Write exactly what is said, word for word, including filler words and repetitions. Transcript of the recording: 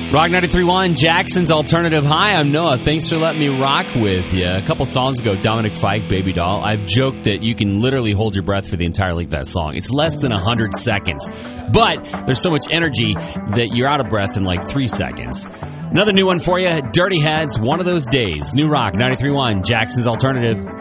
Rock ninety-three point one, Jackson's Alternative High. I'm Noah. Thanks for letting me rock with you. A couple songs ago, Dominic Fike, Baby Doll. I've joked that you can literally hold your breath for the entire length of that song. It's less than one hundred seconds. But there's so much energy that you're out of breath in like three seconds. Another new one for you, Dirty Heads, One of Those Days. New Rock ninety-three point one, Jackson's Alternative.